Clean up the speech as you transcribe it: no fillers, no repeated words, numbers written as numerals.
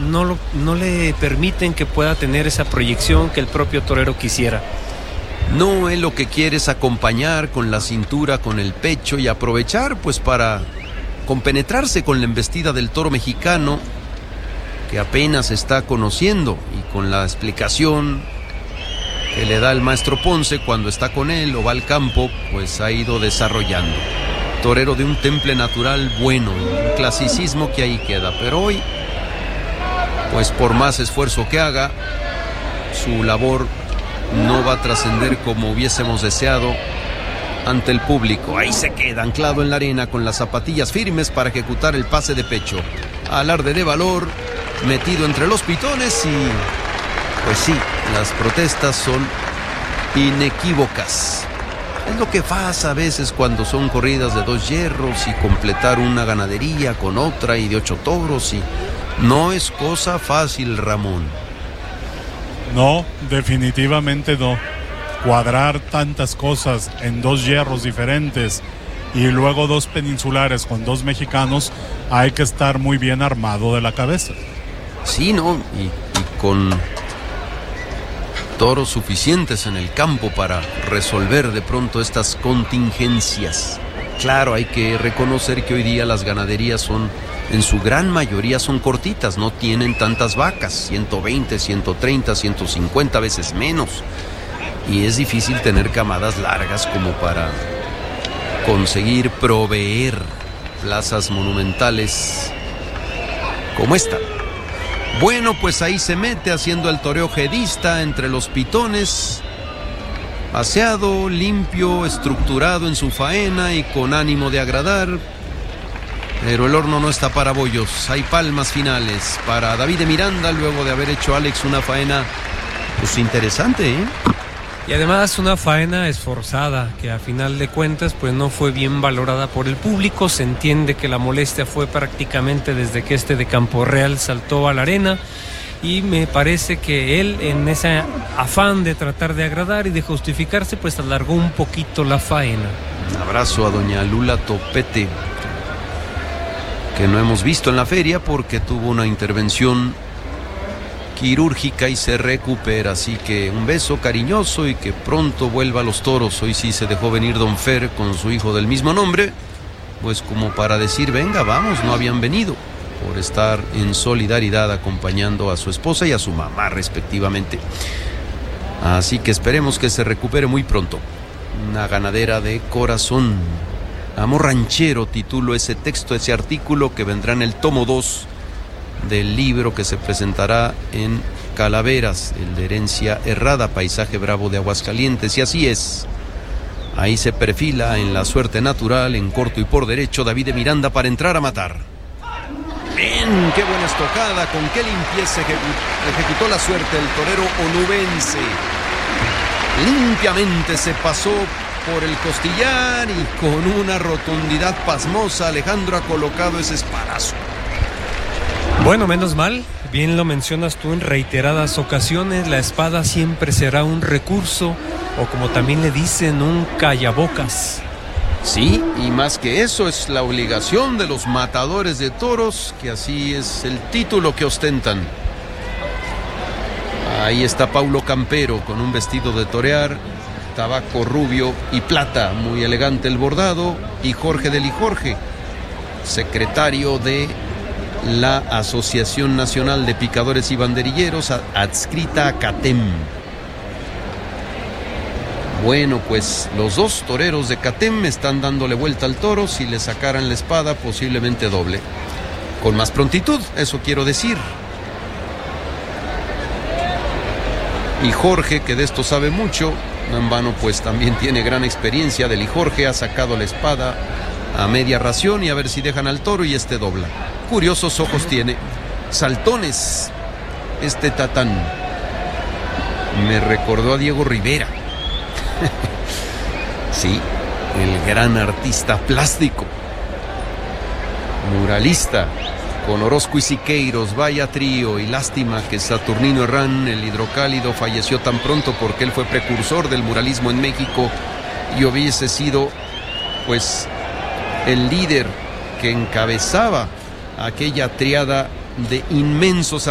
no le permiten que pueda tener esa proyección que el propio torero quisiera. No, él lo que quiere es acompañar con la cintura, con el pecho y aprovechar pues para compenetrarse con la embestida del toro mexicano que apenas está conociendo y con la explicación que le da el maestro Ponce cuando está con él o va al campo, pues ha ido desarrollando. Torero de un temple natural bueno, un clasicismo que ahí queda, pero hoy, pues por más esfuerzo que haga, su labor no va a trascender como hubiésemos deseado ante el público. Ahí se queda anclado en la arena con las zapatillas firmes para ejecutar el pase de pecho. Alarde de valor, metido entre los pitones y... pues sí, las protestas son inequívocas. Es lo que pasa a veces cuando son corridas de 2 hierros y completar una ganadería con otra y de 8 toros y... no es cosa fácil, Ramón. No, definitivamente no. Cuadrar tantas cosas en 2 hierros diferentes y luego 2 peninsulares con 2 mexicanos, hay que estar muy bien armado de la cabeza. Sí, ¿no? Y con toros suficientes en el campo para resolver de pronto estas contingencias. Claro, hay que reconocer que hoy día las ganaderías son... en su gran mayoría son cortitas, no tienen tantas vacas, 120, 130, 150 veces menos. Y es difícil tener camadas largas como para conseguir proveer plazas monumentales como esta. Bueno, pues ahí se mete haciendo el toreo jedista entre los pitones, aseado, limpio, estructurado en su faena y con ánimo de agradar. Pero el horno no está para bollos. Hay palmas finales para David de Miranda luego de haber hecho Alex una faena pues interesante, ¿eh? Y además una faena esforzada que a final de cuentas pues no fue bien valorada por el público. Se entiende que la molestia fue prácticamente desde que de Campo Real saltó a la arena. Y me parece que él, en ese afán de tratar de agradar y de justificarse, pues alargó un poquito la faena. Un abrazo a doña Lula Topete, que no hemos visto en la feria porque tuvo una intervención quirúrgica y se recupera, así que un beso cariñoso y que pronto vuelva a los toros. Hoy sí se dejó venir don Fer con su hijo del mismo nombre, pues como para decir, venga, vamos, no habían venido, por estar en solidaridad acompañando a su esposa y a su mamá respectivamente. Así que esperemos que se recupere muy pronto. Una ganadera de corazón. Amor ranchero titulo ese texto, ese artículo que vendrá en el tomo 2 del libro que se presentará en Calaveras, el de Herencia Errada, Paisaje Bravo de Aguascalientes. Y así es, ahí se perfila en la suerte natural, en corto y por derecho, David de Miranda para entrar a matar. Bien, qué buena estocada, con qué limpieza ejecutó la suerte el torero onubense. Limpiamente se pasó por el costillar y con una rotundidad pasmosa Alejandro ha colocado ese espadazo. Bueno, menos mal, bien lo mencionas tú en reiteradas ocasiones, la espada siempre será un recurso, o como también le dicen, un callabocas. Sí, y más que eso es la obligación de los matadores de toros, que así es el título que ostentan. Ahí está Paulo Campero con un vestido de torear, tabaco rubio y plata, muy elegante el bordado, y Jorge de Lijorge, secretario de la Asociación Nacional de Picadores y Banderilleros, adscrita a CATEM. Bueno, pues los 2 toreros de CATEM están dándole vuelta al toro. Si le sacaran la espada, posiblemente doble. Con más prontitud, eso quiero decir. Y Jorge, que de esto sabe mucho, no en vano, pues también tiene gran experiencia. De Lijorge ha sacado la espada a media ración y a ver si dejan al toro y dobla. Curiosos ojos tiene, saltones, tatán. Me recordó a Diego Rivera. Sí, el gran artista plástico, muralista, con Orozco y Siqueiros, vaya trío, y lástima que Saturnino Herrán, el hidrocálido, falleció tan pronto porque él fue precursor del muralismo en México y hubiese sido, pues, el líder que encabezaba aquella triada de inmensos